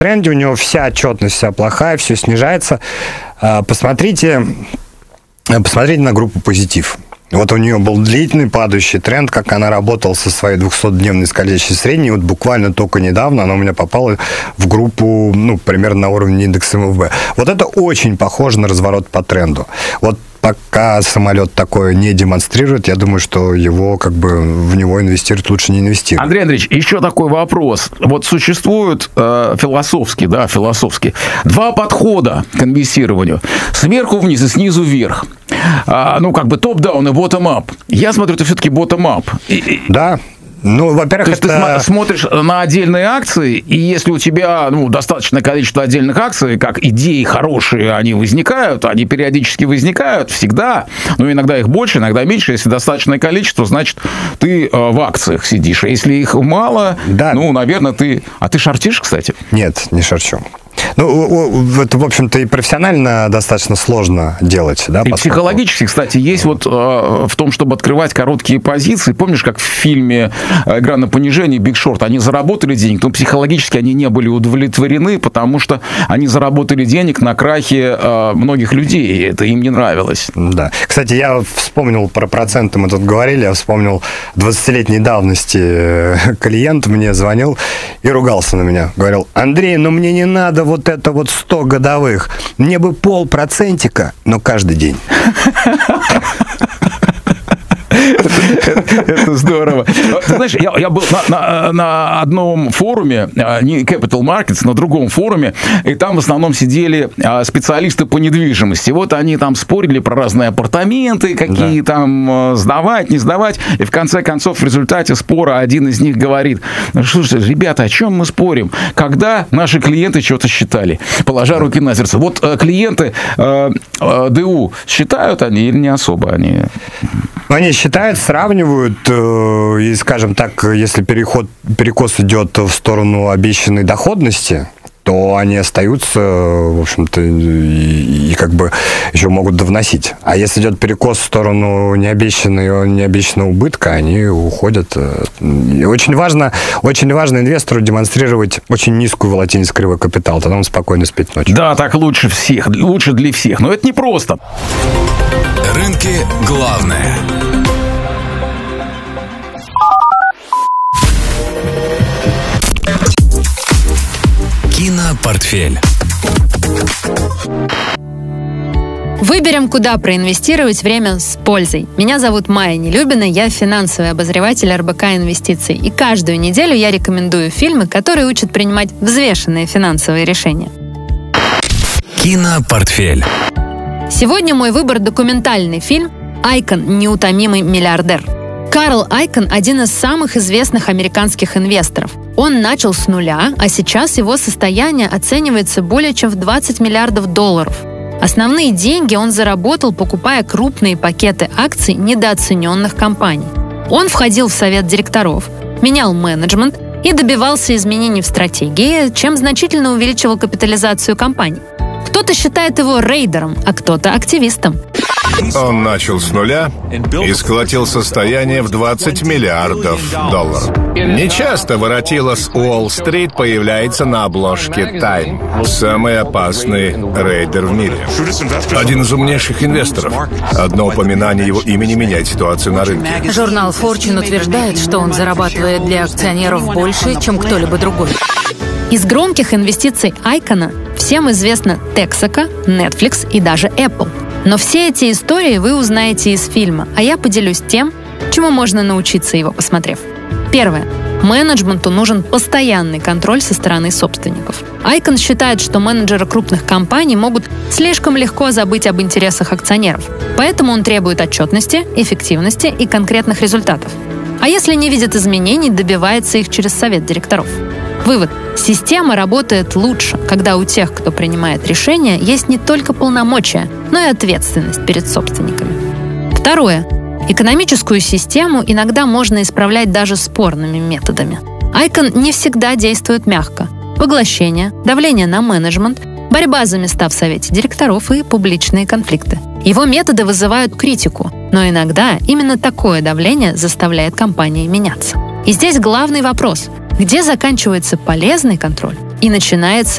тренде, у него вся отчетность, вся плохая, все снижается. Посмотрите на группу «Позитив». Вот у нее был длительный падающий тренд, как она работала со своей 200-дневной скользящей средней. Вот буквально только недавно она у меня попала в группу, примерно на уровне индекса МВБ. Вот это очень похоже на разворот по тренду. Вот пока самолет такое не демонстрирует, я думаю, что в него инвестировать лучше не инвестировать. Андрей Андреевич, еще такой вопрос. Вот существует философски, два подхода к инвестированию. Сверху вниз и снизу вверх. Топ-даун и ботtom-ап. Я смотрю, это все-таки ботtom-ап. Да. Во-первых, то есть ты смотришь на отдельные акции, и если у тебя достаточное количество отдельных акций, как идеи хорошие, они возникают, они периодически возникают, всегда, иногда их больше, иногда меньше. Если достаточное количество, значит, ты в акциях сидишь. А если их мало, да. Наверное, ты... А ты шортишь, кстати? Нет, не шорчу. Это, в общем-то, и профессионально достаточно сложно делать. Да, и психологически, кстати, есть в том, чтобы открывать короткие позиции. Помнишь, как в фильме «Игра на понижение», «Биг Шорт», они заработали денег, но психологически они не были удовлетворены, потому что они заработали денег на крахе многих людей, и это им не нравилось. Да. Кстати, я вспомнил про проценты, мы тут говорили, я вспомнил 20-летней давности клиент мне звонил и ругался на меня. Говорил: Андрей, мне не надо вот это 100 годовых. Мне бы 0,5%, но каждый день. Это здорово. Ты знаешь, я был на одном форуме, не Capital Markets, на другом форуме, и там в основном сидели специалисты по недвижимости. Вот они там спорили про разные апартаменты, какие там сдавать, не сдавать. И в конце концов, в результате спора один из них говорит: слушайте, ребята, о чем мы спорим? Когда наши клиенты что-то считали, положа руки на сердце. Вот клиенты ДУ считают они или не особо? Они считают, сравнивают, и, скажем так, если перекос идет в сторону обещанной доходности, то они остаются, в общем-то, и еще могут довносить. А если идет перекос в сторону необещанного убытка, они уходят. И очень важно инвестору демонстрировать очень низкую волатильность кривой капитала, тогда он спокойно спит ночью. Да, так лучше для всех. Но это непросто. Рынки главное. Кинопортфель. Выберем, куда проинвестировать время с пользой. Меня зовут Майя Нелюбина, я финансовый обозреватель РБК Инвестиций. И каждую неделю я рекомендую фильмы, которые учат принимать взвешенные финансовые решения. Кинопортфель. Сегодня мой выбор — документальный фильм «Айкон. Неутомимый миллиардер». Карл Айкон – один из самых известных американских инвесторов. Он начал с нуля, а сейчас его состояние оценивается более чем в $20 миллиардов. Основные деньги он заработал, покупая крупные пакеты акций недооцененных компаний. Он входил в совет директоров, менял менеджмент и добивался изменений в стратегии, чем значительно увеличивал капитализацию компаний. Кто-то считает его рейдером, а кто-то активистом. Он начал с нуля и сколотил состояние в $20 миллиардов. Нечасто воротило с Уолл-стрит появляется на обложке Time. Самый опасный рейдер в мире. Один из умнейших инвесторов. Одно упоминание его имени меняет ситуацию на рынке. Журнал Fortune утверждает, что он зарабатывает для акционеров больше, чем кто-либо другой. Из громких инвестиций Айкона всем известно Texaco, Netflix и даже Apple. Но все эти истории вы узнаете из фильма, а я поделюсь тем, чему можно научиться, его посмотрев. Первое. Менеджменту нужен постоянный контроль со стороны собственников. Айкон считает, что менеджеры крупных компаний могут слишком легко забыть об интересах акционеров. Поэтому он требует отчетности, эффективности и конкретных результатов. А если не видит изменений, добивается их через совет директоров. Вывод. Система работает лучше, когда у тех, кто принимает решения, есть не только полномочия, но и ответственность перед собственниками. Второе. Экономическую систему иногда можно исправлять даже спорными методами. Айкон не всегда действует мягко. Поглощение, давление на менеджмент, борьба за места в совете директоров и публичные конфликты. Его методы вызывают критику, но иногда именно такое давление заставляет компании меняться. И здесь главный вопрос – где заканчивается полезный контроль, И начинается